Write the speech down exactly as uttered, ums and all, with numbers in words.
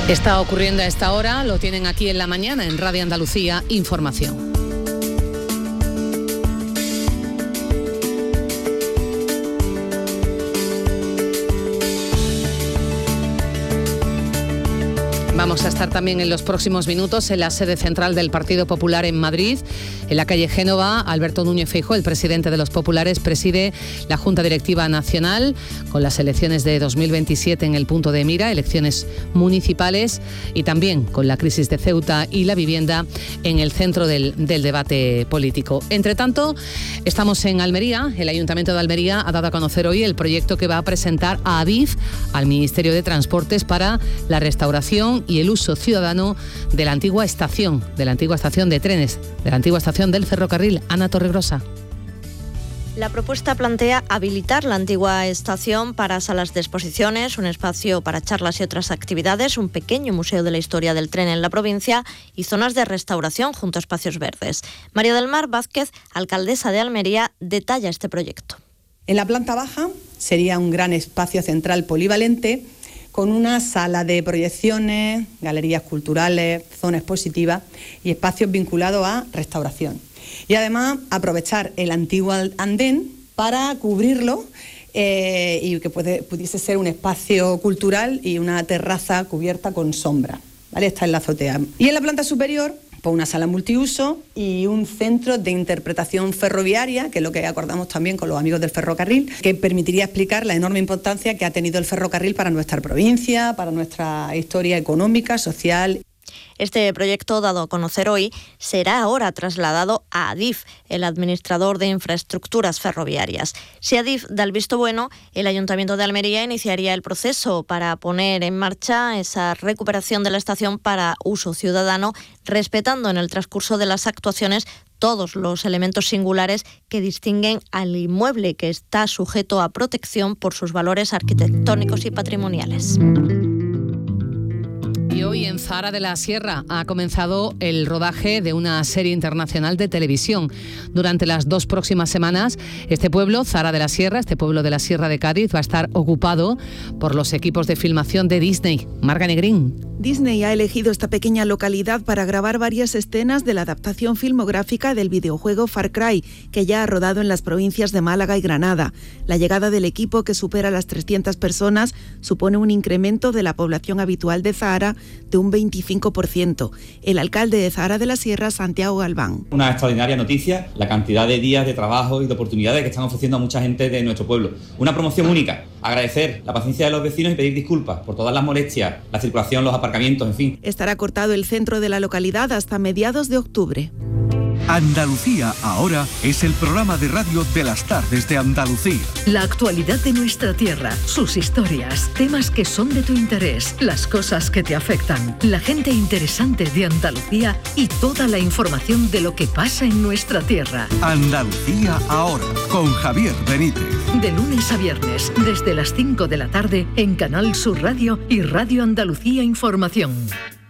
Está ocurriendo a esta hora, lo tienen aquí en la mañana en Radio Andalucía Información. Vamos a estar también en los próximos minutos en la sede central del Partido Popular en Madrid, en la calle Génova. Alberto Núñez Feijóo, el presidente de los populares, preside la Junta Directiva Nacional con las elecciones de dos mil veintisiete en el punto de mira, elecciones municipales, y también con la crisis de Ceuta y la vivienda en el centro del, del debate político. Entre tanto, estamos en Almería. El Ayuntamiento de Almería ha dado a conocer hoy el proyecto que va a presentar a Adif, al Ministerio de Transportes, para la restauración y el uso ciudadano de la antigua estación, de la antigua estación de trenes, de la antigua estación del ferrocarril. Ana Torregrosa. La propuesta plantea habilitar la antigua estación para salas de exposiciones, un espacio para charlas y otras actividades, un pequeño museo de la historia del tren en la provincia y zonas de restauración junto a espacios verdes. María del Mar Vázquez, alcaldesa de Almería, detalla este proyecto. En la planta baja sería un gran espacio central polivalente con una sala de proyecciones, galerías culturales, zona expositiva y espacios vinculados a restauración. Y además aprovechar el antiguo andén para cubrirlo eh, y que puede, pudiese ser un espacio cultural y una terraza cubierta con sombra, ¿vale? Está en la azotea. Y en la planta superior, pues una sala multiuso y un centro de interpretación ferroviaria, que es lo que acordamos también con los amigos del ferrocarril, que permitiría explicar la enorme importancia que ha tenido el ferrocarril para nuestra provincia, para nuestra historia económica, social. Este proyecto, dado a conocer hoy, será ahora trasladado a Adif, el administrador de infraestructuras ferroviarias. Si Adif da el visto bueno, el Ayuntamiento de Almería iniciaría el proceso para poner en marcha esa recuperación de la estación para uso ciudadano, respetando en el transcurso de las actuaciones todos los elementos singulares que distinguen al inmueble, que está sujeto a protección por sus valores arquitectónicos y patrimoniales. Y hoy en Zahara de la Sierra ha comenzado el rodaje de una serie internacional de televisión. Durante las dos próximas semanas, este pueblo, Zahara de la Sierra, este pueblo de la Sierra de Cádiz, va a estar ocupado por los equipos de filmación de Disney. Marga Negrín. Disney ha elegido esta pequeña localidad para grabar varias escenas de la adaptación filmográfica del videojuego Far Cry, que ya ha rodado en las provincias de Málaga y Granada. La llegada del equipo, que supera las trescientas personas, supone un incremento de la población habitual de Zahara de un veinticinco por ciento. El alcalde de Zahara de la Sierra, Santiago Galván. Una extraordinaria noticia, la cantidad de días de trabajo y de oportunidades que están ofreciendo a mucha gente de nuestro pueblo. Una promoción única. Agradecer la paciencia de los vecinos y pedir disculpas por todas las molestias, la circulación, los aparcamientos, en fin. Estará cortado el centro de la localidad hasta mediados de octubre. Andalucía ahora es el programa de radio de las tardes de Andalucía. La actualidad de nuestra tierra, sus historias, temas que son de tu interés, las cosas que te afectan, la gente interesante de Andalucía y toda la información de lo que pasa en nuestra tierra. Andalucía ahora, con Javier Benítez. De lunes a viernes, desde las cinco de la tarde, en Canal Sur Radio y Radio Andalucía Información.